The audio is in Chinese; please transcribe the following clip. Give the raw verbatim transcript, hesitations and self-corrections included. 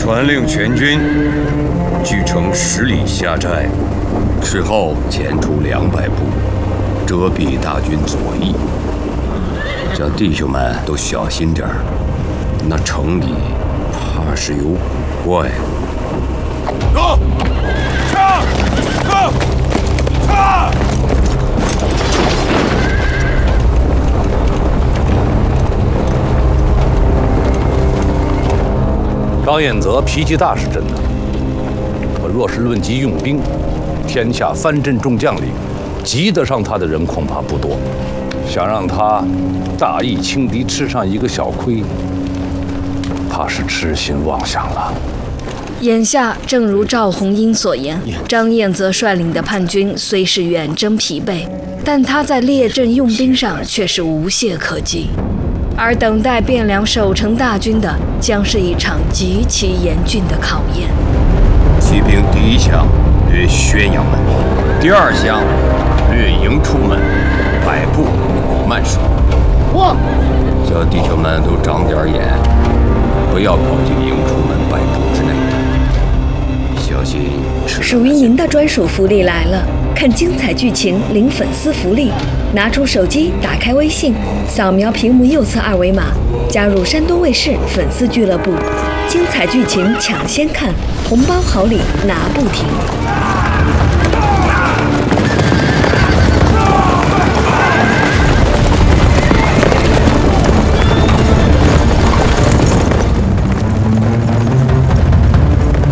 传令全军据城十里下寨，事后前出两百步，遮蔽大军左翼。叫弟兄们都小心点儿，那城里怕是有古怪。 走，杀！杀！杀！ 张彦泽脾气大是真的，可若是论及用兵，天下藩镇众将里，及得上他的人恐怕不多。想让他大义轻敌，吃上一个小亏，怕是痴心妄想了。 眼下正如赵红英所言，张彦泽率领的叛军虽是远征疲惫，但他在列阵用兵上却是无懈可击。而等待汴梁守城大军的，将是一场极其严峻的考验。 骑兵第一项掠宣阳门，第二项掠营出门，百步慢守。 哇！ 叫弟兄们都长点眼，不要跑进营出门百步之内，小心吃。 属于您的专属福利来了！看精彩剧情领粉丝福利，拿出手机打开微信，扫描屏幕右侧二维码，加入山东卫视粉丝俱乐部，精彩剧情抢先看，红包好礼拿不停。